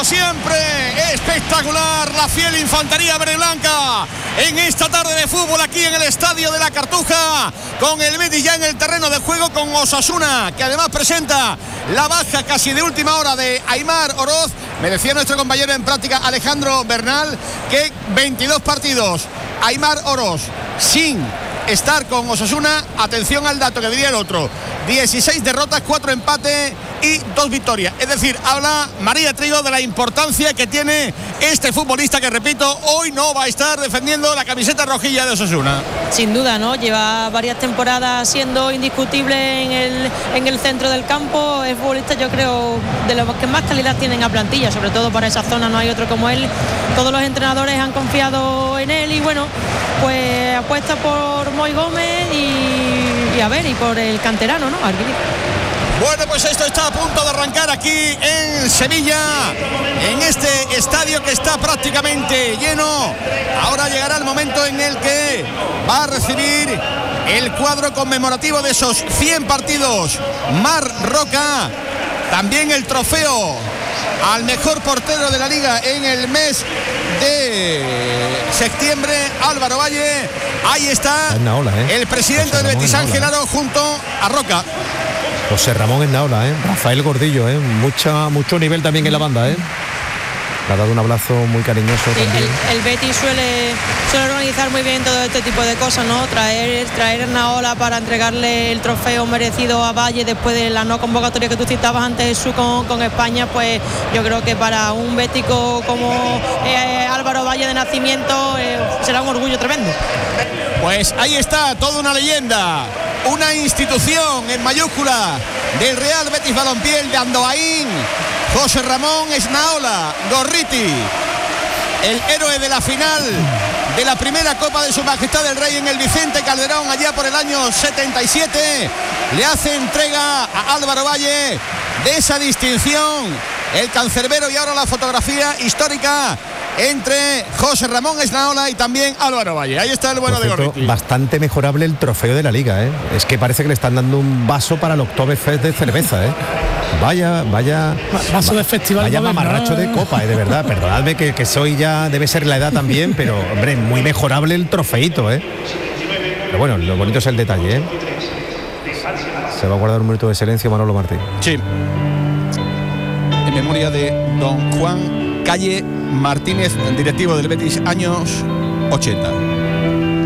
como siempre, espectacular la fiel infantería verde y blanca en esta tarde de fútbol aquí en el Estadio de la Cartuja, con el Betis ya en el terreno de juego, con Osasuna, que además presenta la baja casi de última hora de Aimar Oroz. Me decía nuestro compañero en práctica Alejandro Bernal que 22 partidos Aimar Oroz sin estar con Osasuna. Atención al dato que diría el otro: 16 derrotas, 4 empates y 2 victorias. Es decir, habla María Trigo de la importancia que tiene este futbolista, que repito, hoy no va a estar defendiendo la camiseta rojilla de Osasuna. Sin duda, ¿no? Lleva varias temporadas siendo indiscutible en el centro del campo. Es futbolista, yo creo, de los que más calidad tienen a plantilla, sobre todo para esa zona, no hay otro como él. Todos los entrenadores han confiado en él y bueno, pues apuesta por Moy Gómez y a ver, y por el canterano, ¿no? Bueno, pues esto está a punto de arrancar aquí en Sevilla, en este estadio que está prácticamente lleno. Ahora llegará el momento en el que va a recibir el cuadro conmemorativo de esos 100 partidos Mar Roca, también el trofeo al mejor portero de la liga en el mes de septiembre, Álvaro Valle. Ahí está el presidente del Betis, Ángel Aro, junto a Roca. José Ramón Esnaola, Rafael Gordillo, mucho nivel también en la banda, Le ha dado un abrazo muy cariñoso. Sí, también. El Betis suele organizar muy bien todo este tipo de cosas, ¿no? Traer Esnaola para entregarle el trofeo merecido a Valle después de la no convocatoria que tú citabas antes con España. Pues yo creo que para un bético como Álvaro Valle de nacimiento será un orgullo tremendo. Pues ahí está, toda una leyenda, una institución en mayúscula del Real Betis Balompié, el de Andoaín, José Ramón Esnaola Gorriti, el héroe de la final de la primera Copa de Su Majestad el Rey en el Vicente Calderón allá por el año 77. Le hace entrega a Álvaro Valle de esa distinción el cancerbero, y ahora la fotografía histórica entre José Ramón Esnaola y también Álvaro Valle. Ahí está el bueno de Gorriti. Bastante mejorable el trofeo de la liga, Es que parece que le están dando un vaso para el Oktoberfest de cerveza, Vaya vaso de festival, vaya mamarracho de copa, de verdad. Perdonadme que soy ya, debe ser la edad también, pero hombre, muy mejorable el trofeito, Pero bueno, lo bonito es el detalle, Se va a guardar un minuto de silencio Manolo Martín. Sí. En memoria de don Juan Calle Martínez, directivo del Betis, años 80.